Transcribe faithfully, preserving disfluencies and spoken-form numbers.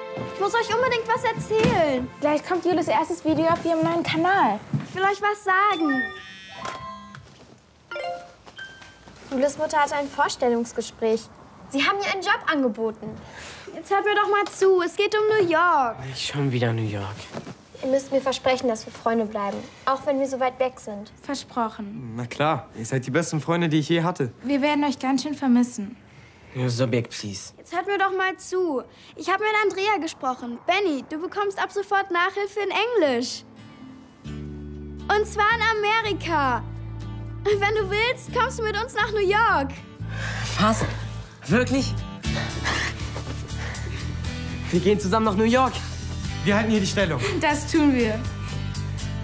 Ich muss euch unbedingt was erzählen. Gleich kommt Julis erstes Video auf ihrem neuen Kanal. Ich will euch was sagen. Julis Mutter hatte ein Vorstellungsgespräch. Sie haben ihr einen Job angeboten. Jetzt hört mir doch mal zu. Es geht um New York. Nicht schon wieder New York. Ihr müsst mir versprechen, dass wir Freunde bleiben. Auch wenn wir so weit weg sind. Versprochen. Na klar, ihr seid die besten Freunde, die ich je hatte. Wir werden euch ganz schön vermissen. Subjekt, please. Jetzt hört mir doch mal zu. Ich habe mit Andrea gesprochen. Benny, du bekommst ab sofort Nachhilfe in Englisch. Und zwar in Amerika. Wenn du willst, kommst du mit uns nach New York. Was? Wirklich? Wir gehen zusammen nach New York. Wir halten hier die Stellung. Das tun wir.